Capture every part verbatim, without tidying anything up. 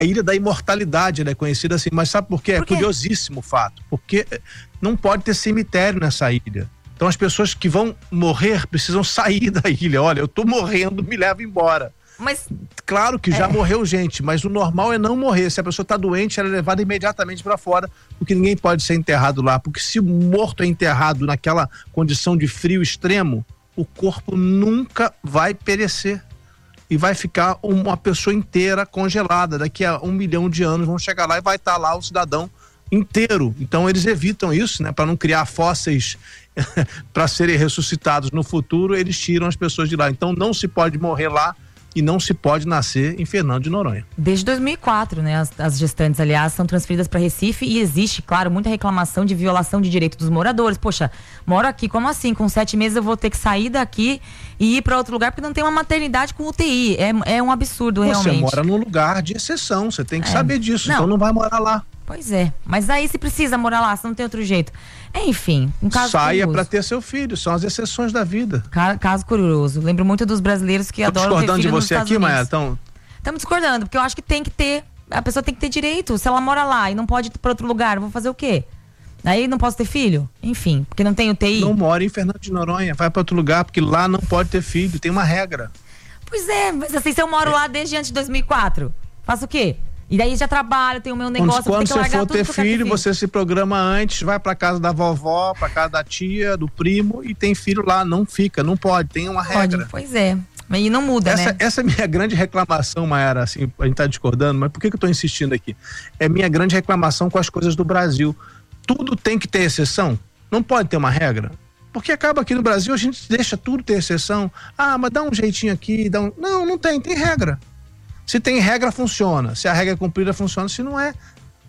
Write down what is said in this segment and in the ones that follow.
Ilha da Imortalidade, ela é conhecida assim, mas sabe por quê? Por quê? É curiosíssimo o fato, porque não pode ter cemitério nessa ilha. Então as pessoas que vão morrer precisam sair da ilha. Olha, eu tô morrendo, me leva embora. Mas claro que já é. morreu gente, mas o normal é não morrer. Se a pessoa tá doente, ela é levada imediatamente para fora, porque ninguém pode ser enterrado lá, porque se o morto é enterrado naquela condição de frio extremo, o corpo nunca vai perecer e vai ficar uma pessoa inteira congelada. Daqui a um milhão de anos vão chegar lá e vai estar lá o cidadão inteiro. Então eles evitam isso, né, para não criar fósseis para serem ressuscitados no futuro. Eles tiram as pessoas de lá. Então não se pode morrer lá e não se pode nascer em Fernando de Noronha. Desde dois mil e quatro, né, as, as gestantes, aliás, são transferidas para Recife e existe, claro, muita reclamação de violação de direito dos moradores. Poxa, moro aqui, como assim? Com sete meses eu vou ter que sair daqui e ir para outro lugar porque não tem uma maternidade com U T I. É, é um absurdo, realmente. Você mora num lugar de exceção, você tem que é. saber disso, não. Então não vai morar lá. Pois é, mas aí se precisa morar lá, se não tem outro jeito. Enfim, um caso Saia curioso. Pra ter seu filho, são as exceções da vida. Ca- caso curioso. Lembro muito dos brasileiros que Tô adoram ter filho discordando de nos você Estados aqui, Unidos. Maia, então... Estamos discordando, porque eu acho que tem que ter, a pessoa tem que ter direito. Se ela mora lá e não pode ir pra outro lugar, eu vou fazer o quê? Aí não posso ter filho? Enfim, porque não tem U T I. Não mora em Fernando de Noronha, vai pra outro lugar, porque lá não pode ter filho, tem uma regra. Pois é, mas assim, se eu moro é. lá desde antes de dois mil e quatro, faço o quê? E daí já trabalho, tenho o meu negócio, Quando, quando vou ter que você largar for tudo ter que eu quero filho, ter filho, você se programa antes, vai pra casa da vovó, pra casa da tia, do primo e tem filho lá, não fica, não pode, tem uma pode, regra. Pois é, e não muda, essa, né? Essa é minha grande reclamação, Mayara, assim, a gente tá discordando, mas por que que eu tô insistindo aqui? É minha grande reclamação com as coisas do Brasil. Tudo tem que ter exceção? Não pode ter uma regra? Porque acaba aqui no Brasil, a gente deixa tudo ter exceção. Ah, mas dá um jeitinho aqui, dá um... Não, não tem, tem regra. Se tem regra, funciona. Se a regra é cumprida, funciona. Se não é,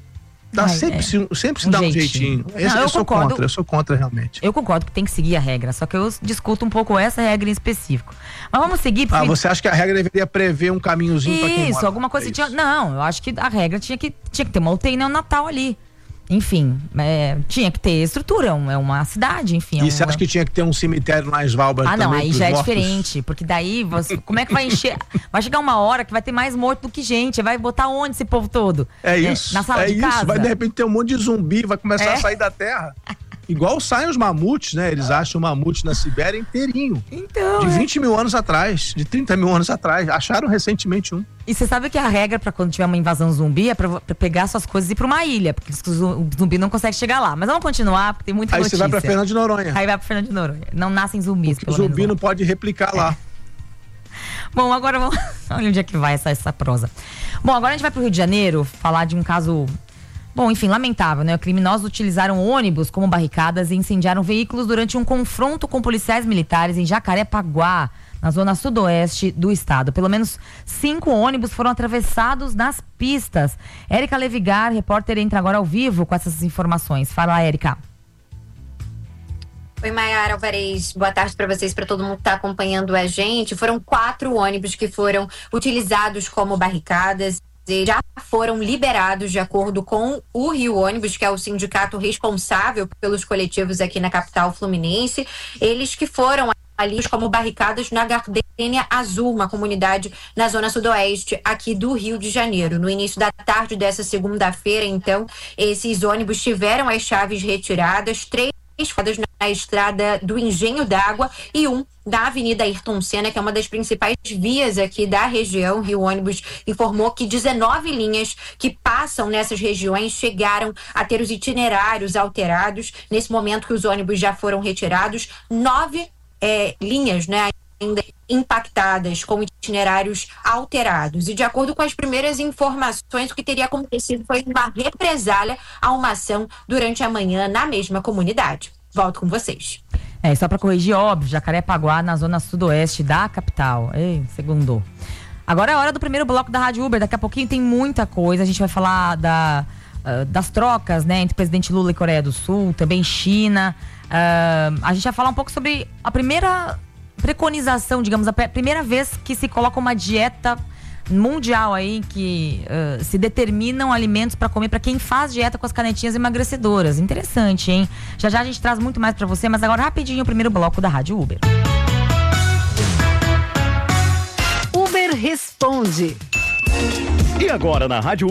dá Ai, sempre, é. se, sempre se Um dá jeitinho. um jeitinho. Esse, Não, eu eu sou concordo. contra, eu sou contra realmente. Eu concordo que tem que seguir a regra, só que eu discuto um pouco essa regra em específico. Mas vamos seguir. Ah, porque... você acha que a regra deveria prever um caminhozinho para quem Isso, mora? alguma coisa É tinha... isso. Não, eu acho que a regra tinha que, tinha que ter uma U T I neonatal ali. Enfim, é, tinha que ter estrutura, é uma cidade, enfim. E é você um... acha que tinha que ter um cemitério na Svalbard Ah, também? não, aí pros já é mortos? diferente, porque daí você, como é que vai encher? Vai chegar uma hora que vai ter mais morto do que gente, vai botar onde esse povo todo? É isso, É, na sala é de isso. casa? Vai de repente ter um monte de zumbi, vai começar É? a sair da terra. Igual saem os mamutes, né? Eles acham o mamute na Sibéria inteirinho. Então, De é. vinte mil anos atrás, de trinta mil anos atrás. Acharam recentemente um. E você sabe que a regra pra quando tiver uma invasão zumbi é pra, pra pegar suas coisas e ir pra uma ilha, porque o zumbi não consegue chegar lá. Mas vamos continuar, porque tem muita Aí notícia. você vai pra Fernando de Noronha. Aí vai pra Fernando de Noronha. Não nascem zumbis, Porque pelo o zumbi menos não lá. pode replicar lá. Bom, agora vamos... Olha onde é que vai essa, essa prosa. Bom, agora a gente vai pro Rio de Janeiro falar de um caso... Bom, enfim, lamentável, né? Criminosos utilizaram ônibus como barricadas e incendiaram veículos durante um confronto com policiais militares em Jacarepaguá, na zona sudoeste do estado. Pelo menos cinco ônibus foram atravessados nas pistas. Érica Levigar, repórter, entra agora ao vivo com essas informações. Fala, Érica. Oi, Mayara Alvarez, boa tarde para vocês, para todo mundo que está acompanhando a gente. Foram quatro ônibus que foram utilizados como barricadas e já foram liberados de acordo com o Rio Ônibus, que é o sindicato responsável pelos coletivos aqui na capital fluminense. Eles que foram ali como barricadas na Gardênia Azul, uma comunidade na zona sudoeste aqui do Rio de Janeiro. No início da tarde dessa segunda-feira, então, esses ônibus tiveram as chaves retiradas, três rodas na estrada do Engenho d'Água e um da Avenida Ayrton Senna, que é uma das principais vias aqui da região. Rio Ônibus informou que dezenove linhas que passam nessas regiões chegaram a ter os itinerários alterados. Nesse momento que os ônibus já foram retirados, nove é, linhas, né, ainda impactadas, com itinerários alterados. E de acordo com as primeiras informações, o que teria acontecido foi uma represália a uma ação durante a manhã na mesma comunidade. Volto com vocês. É, só para corrigir, óbvio, Jacarepaguá, na zona sudoeste da capital. Ei, segundou. Agora é a hora do primeiro bloco da Rádio Uber. Daqui a pouquinho tem muita coisa. A gente vai falar da, uh, das trocas, né, entre presidente Lula e Coreia do Sul, também China. Uh, a gente vai falar um pouco sobre a primeira preconização, digamos, a primeira vez que se coloca uma dieta mundial aí, que uh, se determinam alimentos para comer para quem faz dieta com as canetinhas emagrecedoras. Interessante, hein? Já já a gente traz muito mais para você, mas agora rapidinho o primeiro bloco da Rádio Uber. Uber responde. E agora na Rádio